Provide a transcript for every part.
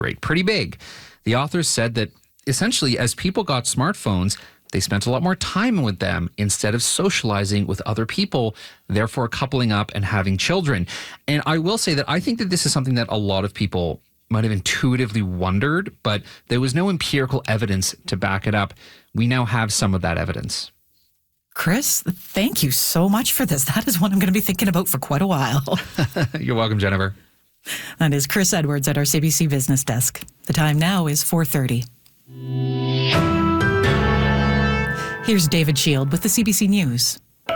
rate. Pretty big. The authors said that essentially as people got smartphones, they spent a lot more time with them instead of socializing with other people, therefore coupling up and having children. And I will say that I think that this is something that a lot of people might have intuitively wondered, but there was no empirical evidence to back it up. We now have some of that evidence. Chris, thank you so much for this. That is one I'm going to be thinking about for quite a while. You're welcome, Jennifer. That is Chris Edwards at our CBC Business Desk. The time now is 4:30. Here's David Shield with the CBC News.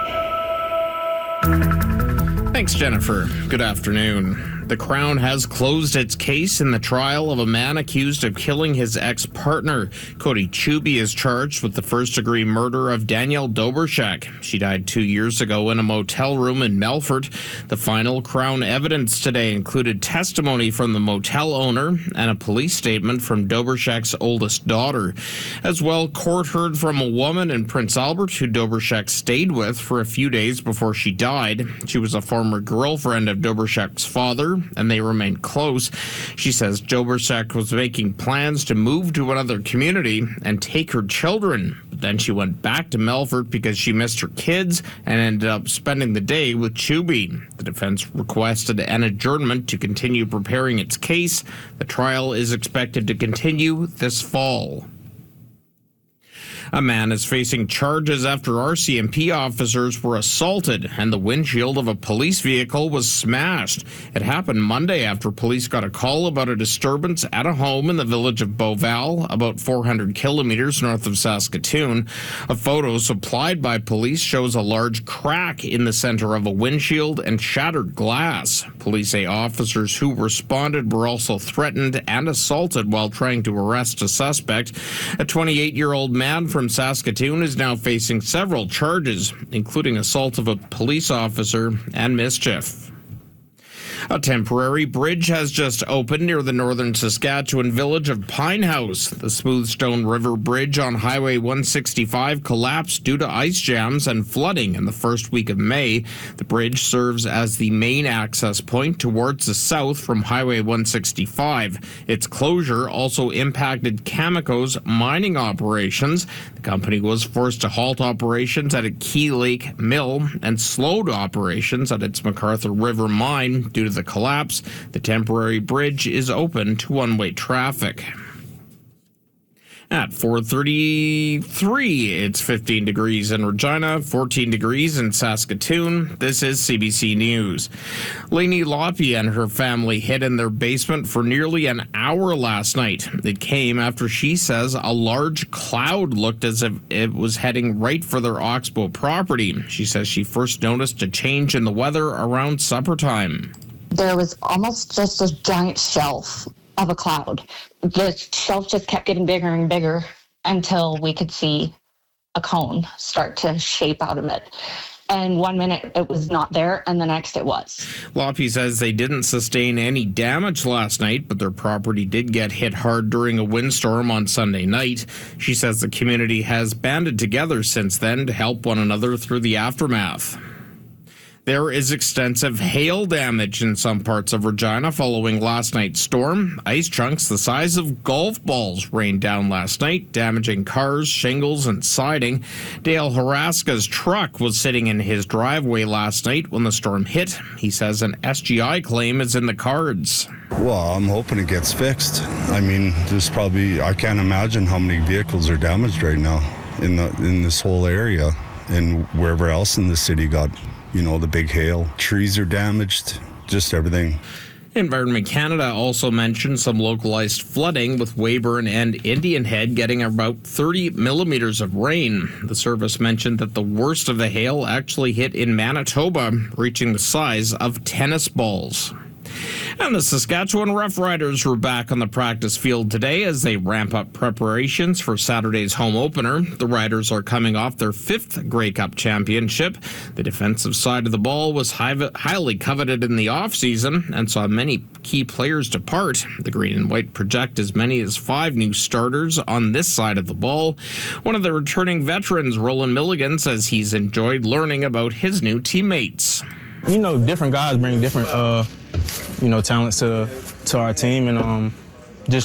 Thanks, Jennifer. Good afternoon. The Crown has closed its case in the trial of a man accused of killing his ex-partner. Cody Chuby is charged with the first-degree murder of Danielle Dobrschek. She died 2 years ago in a motel room in Melfort. The final Crown evidence today included testimony from the motel owner and a police statement from Dobrschek's oldest daughter. As well, court heard from a woman in Prince Albert who Dobrschek stayed with for a few days before she died. She was a former girlfriend of Dobrschek's father, and they remained close. She says Dobrschek was making plans to move to another community and take her children. But then she went back to Melfort because she missed her kids and ended up spending the day with Chuby. The defense requested an adjournment to continue preparing its case. The trial is expected to continue this fall. A man is facing charges after RCMP officers were assaulted and the windshield of a police vehicle was smashed. It happened Monday after police got a call about a disturbance at a home in the village of Beauval, about 400 kilometers north of Saskatoon. A photo supplied by police shows a large crack in the center of a windshield and shattered glass. Police say officers who responded were also threatened and assaulted while trying to arrest a suspect. A 28-year-old man from Saskatoon is now facing several charges, including assault of a police officer and mischief. A temporary bridge has just opened near the northern Saskatchewan village of Pine House. The Smoothstone River Bridge on Highway 165 collapsed due to ice jams and flooding in the first week of May. The bridge serves as the main access point towards the south from Highway 165. Its closure also impacted Cameco's mining operations. The company was forced to halt operations at a Key Lake mill and slowed operations at its MacArthur River mine due to the collapse. The temporary bridge is open to one-way traffic. At 4:33, it's 15 degrees in Regina, 14 degrees in Saskatoon. This is CBC News. Lainey Loppe and her family hid in their basement for nearly an hour last night. It came after she says a large cloud looked as if it was heading right for their Oxbow property. She says she first noticed a change in the weather around supper time. There was almost just a giant shelf of a cloud. The shelf just kept getting bigger and bigger until we could see a cone start to shape out of it. And 1 minute it was not there, and the next it was. Loppe says they didn't sustain any damage last night, but their property did get hit hard during a windstorm on Sunday night. She says the community has banded together since then to help one another through the aftermath. There is extensive hail damage in some parts of Regina following last night's storm. Ice chunks the size of golf balls rained down last night, damaging cars, shingles, and siding. Dale Haraska's truck was sitting in his driveway last night when the storm hit. He says an SGI claim is in the cards. Well, I'm hoping it gets fixed. I mean, I can't imagine how many vehicles are damaged right now in this whole area and wherever else in the city got the big hail. Trees are damaged, just everything. Environment Canada also mentioned some localized flooding, with Weyburn and Indian Head getting about 30 millimeters of rain. The service mentioned that the worst of the hail actually hit in Manitoba, reaching the size of tennis balls. And the Saskatchewan Roughriders were back on the practice field today as they ramp up preparations for Saturday's home opener. The Riders are coming off their 5th Grey Cup championship. The defensive side of the ball was highly coveted in the offseason and saw many key players depart. The Green and White project as many as 5 new starters on this side of the ball. One of the returning veterans, Roland Milligan, says he's enjoyed learning about his new teammates. Different guys bring different talents to our team, and